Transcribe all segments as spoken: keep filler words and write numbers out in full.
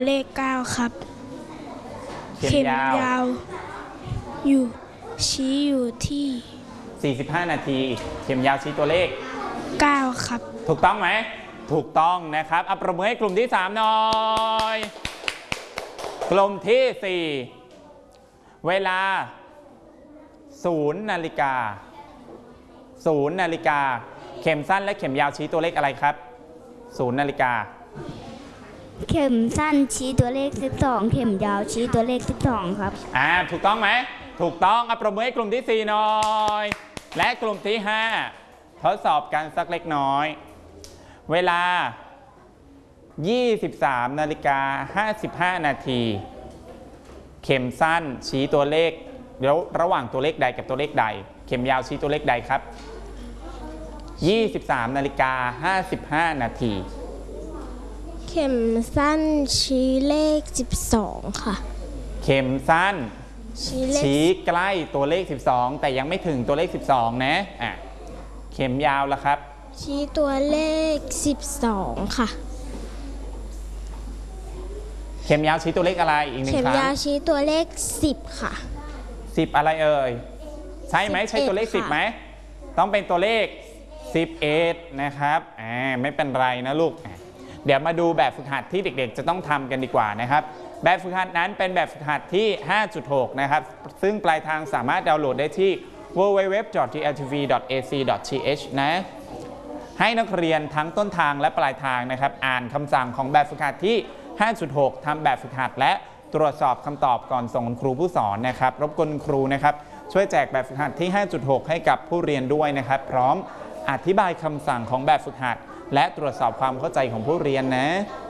เลขเก้าครับเข็มยาวยาวอยู่ชี้อยู่ที่สี่สิบห้านาทีเข็มยาวชี้ตัวเลขเก้าครับถูกต้องไหมถูกต้องนะครับอัปรบมือให้กลุ่มที่สามหน่อยกลุ่มที่สี่เวลาศูนย์นาฬิกาศูนย์นาฬิกาเข็มสั้นและเข็มยาวชี้ตัวเลขอะไรครับศูนย์นาฬิกาเข็มสั้นชี้ตัวเลขสิบสองเข็มยาวชี้ตัวเลขสิบสองครับอ่าถูกต้องไหมถูกต้องอัปรบมือให้กลุ่มที่สี่หน่อยและกลุ่มที่ห้าทดสอบกันสักเล็กน้อยเวลายี่สิบสามนาฬิกาห้าสิบห้านาทีเข็มสั้นชี้ตัวเลขเดี๋ยวระหว่างตัวเลขใดกับตัวเลขใดเข็มยาวชี้ตัวเลขใดครับยี่สิบสามนาฬิกาห้าสิบห้านาทีเข็มสั้นชี้เลขสิบสองค่ะเข็มสั้นชี้ใกล้ตัวเลขสิบสองแต่ยังไม่ถึงตัวเลขสิบสองนะอ่ะเข็มยาวล่ะครับชี้ตัวเลขสิบสองค่ะเข็มยาวชี้ตัวเลขอะไรอีกหนึ่งครั้งเข็มยาวชี้ตัวเลขสิบค่ะสิบอะไรเอ่ยใช่ไหมใช่ตัวเลขสิบไหมต้องเป็นตัวเลขสิบเอ็ดนะครับอ่าไม่เป็นไรนะลูกเดี๋ยวมาดูแบบฝึกหัดที่เด็กๆจะต้องทำกันดีกว่านะครับแบบฝึกหัดนั้นเป็นแบบฝึกหัดที่ ห้าจุดหก นะครับซึ่งปลายทางสามารถดาวน์โหลดได้ที่ ดับเบิลยู ดับเบิลยู ดับเบิลยู ดอท ที แอล ที วี ดอท เอ ซี ดอท ที เอช นะให้นักเรียนทั้งต้นทางและปลายทางนะครับอ่านคำสั่งของแบบฝึกหัดที่ ห้าจุดหก ทำแบบฝึกหัดและตรวจสอบคำตอบก่อนส่งครูผู้สอนนะครับรบกวนครูนะครับช่วยแจกแบบฝึกหัดที่ ห้าจุดหก ให้กับผู้เรียนด้วยนะครับพร้อมอธิบายคำสั่งของแบบฝึกหัดและตรวจสอบความเข้าใจของผู้เรียนนะ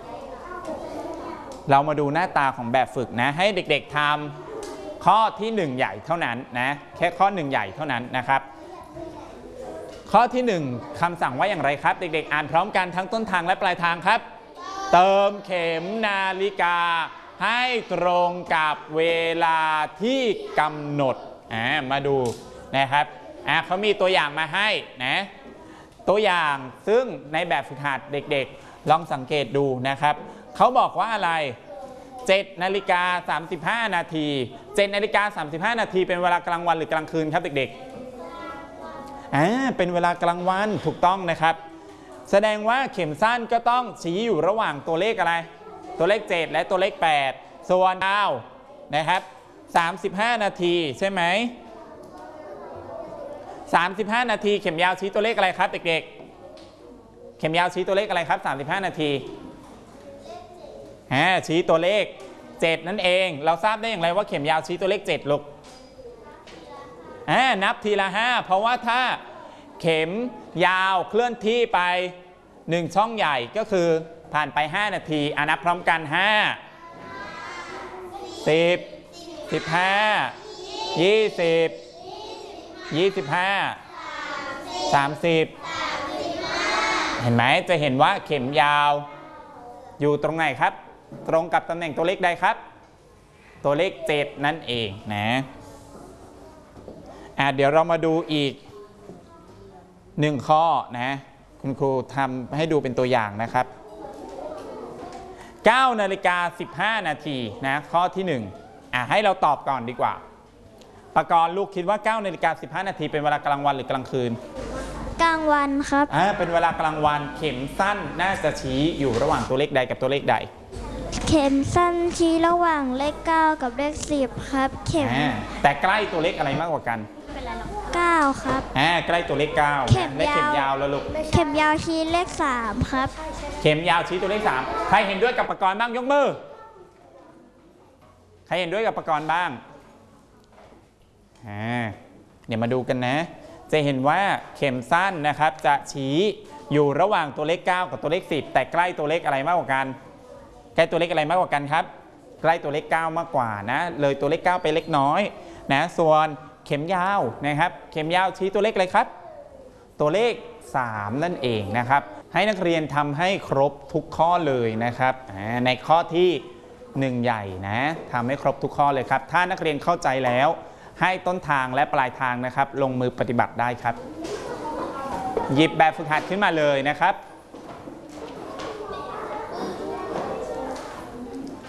เรามาดูหน้าตาของแบบฝึกนะให้เด็กๆทำข้อที่หนึ่งใหญ่เท่านั้นนะแค่ข้อหนึ่งใหญ่เท่านั้นนะครับข้อที่หนึ่งคำสั่งว่าอย่างไรครับเด็กๆอ่านพร้อมกันทั้งต้นทางและปลายทางครับเติมเข็มนาฬิกาให้ตรงกับเวลาที่กำหนดอ่ามาดูนะครับอ่าเขามีตัวอย่างมาให้นะตัวอย่างซึ่งในแบบฝึกหัดเด็กๆลองสังเกตดูนะครับเขาบอกว่าอะไรเจ็ดนาฬิกาสามสิบห้านาทีเจ็ดนาฬิกาสามสิบห้านาทีเป็นเวลากลางวันหรือกลางคืนครับเด็กๆอ่าเป็นเวลากลางวันถูกต้องนะครับแสดงว่าเข็มสั้นก็ต้องชี้อยู่ระหว่างตัวเลขอะไรตัวเลขเจ็ดและตัวเลขแปดส่วนเก้านะครับสามสิบห้านาทีใช่ไหมสามสิบห้านาทีเข็มยาวชี้ตัวเลขอะไรครับเด็กๆเข็มยาวชี้ตัวเลขอะไรครับสามสิบห้านาทีฮะชี้ตัวเลขเจ็ดนั่นเองเราทราบได้อย่างไรว่าเข็มยาวชี้ตัวเลขเจ็ดลูกอ่านับทีละห้าเพราะว่าถ้าเข็มยาวเคลื่อนที่ไปหนึ่งช่องใหญ่ก็คือผ่านไปห้านาทีอ่านับพร้อมกันห้า สิบ สิบห้า ยี่สิบ ยี่สิบห้า สามสิบเห็นไหมจะเห็นว่าเข็มยาวอยู่ตรงไหนครับตรงกับตำแหน่งตัวเลขใดครับตัวเลขเจ็ดนั่นเองนะอ่ะเดี๋ยวเรามาดูอีกหนึ่งข้อนะคุณครูทำให้ดูเป็นตัวอย่างนะครับเก้านาฬิกาสิบห้านาทีนะข้อที่หนึ่งอ่ะให้เราตอบก่อนดีกว่าปกรณ์ลูกคิดว่าเก้านาฬิกาสิบห้านาทีเป็นเวลากลางวันหรือกลางคืนกลางวันครับอ่าเป็นเวลากลางวันเข็มสั้นน่าจะชี้อยู่ระหว่างตัวเลขใดกับตัวเลขใดเข็มสั้นชี้ระหว่างเลขเก้ากับเลขสิบครับเข็มแต่ใกล้ตัวเลขอะไรมากกว่ากันเก้าครับอ่าใกล้ตัวเลขเก้าเข็มยาวเข็มยาวแล้วลูกเข็มยาวชี้เลขสามครับเข็มยาวชี้ตัวเลขสามใครเห็นด้วยกับปกรณ์บ้างยกมือใครเห็นด้วยกับปกรณ์บ้างอ่าเดี๋ยวมาดูกันนะจะเห็นว่าเข็มสั้นนะครับจะชี้อยู่ระหว่างตัวเลขเก้ากับตัวเลขสิบแต่ใกล้ตัวเลขอะไรมากกว่ากันใกล้ตัวเลขอะไรมากกว่ากันครับใกล้ตัวเลขเก้ามากกว่านะเลยตัวเลขเก้าไปเล็กน้อยนะส่วนเข็มยาวนะครับเข็มยาวชี้ตัวเลขอะไรครับตัวเลขสามนั่นเองนะครับให้นักเรียนทำให้ครบทุกข้อเลยนะครับในข้อที่หนึ่งใหญ่นะทำให้ครบทุกข้อเลยครับถ้านักเรียนเข้าใจแล้วให้ต้นทางและปลายทางนะครับลงมือปฏิบัติได้ครับหยิบแบบฝึกหัดขึ้นมาเลยนะครับ